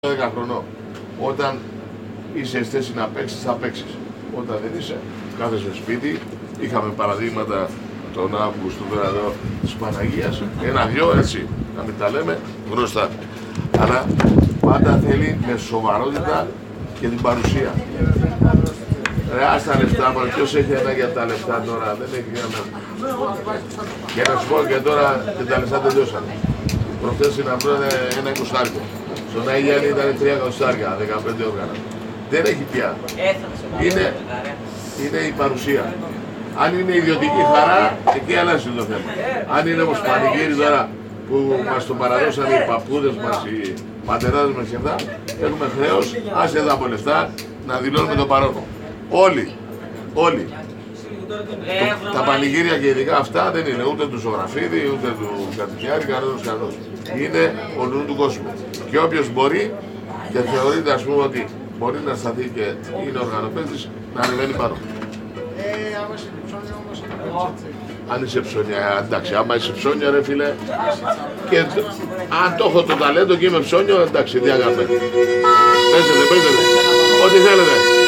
10 χρονών. Όταν είσαι θέση να παίξεις, θα παίξεις. Όταν δεν είσαι, κάθεσαι στο σπίτι. Είχαμε παραδείγματα τον Αύγουστο τώρα εδώ της Παναγίας. Ένα-δυο έτσι, να μην τα λέμε γνωστά. Αλλά πάντα θέλει με σοβαρότητα και την παρουσία. Ρε, ας τα λεφτά μας, ποιος έχει ανάγκη από τα λεφτά τώρα, δεν έχει κανένα. Και να σου πω και τώρα και τα λεφτά τελειώσανε. Προχθές να βρουν ένα 20. Στον Αγιάννη ήταν 3 15 όργανα. Δεν έχει πια. Είναι η παρουσία. Αν είναι ιδιωτική χαρά, εκεί αλλάζει το θέμα. Αν είναι όμως πανηγύρι τώρα που μας το παραδώσαν οι παππούδες μας, οι πατεράδες μας και αυτά, έχουμε χρέος, άσε εδώ από λεφτά, να δηλώνουμε το παρόν. Όλοι. Τα πανηγύρια και ειδικά αυτά δεν είναι ούτε του Ζωγραφίδη, ούτε του Κατοικιάρη, κανένας. Είναι ο νου του κόσμου. Και όποιος μπορεί και θεωρείται ας πούμε ότι μπορεί να σταθεί και είναι οργανοπαίδης, να ανεβαίνει πάνω. Αν είσαι ψώνια, εντάξει, άμα είσαι ψώνια ρε φίλε, και αν το έχω το ταλέντο και είμαι ψώνιο, εντάξει, τι αγαπέ. Παίζετε, ό,τι θέλετε.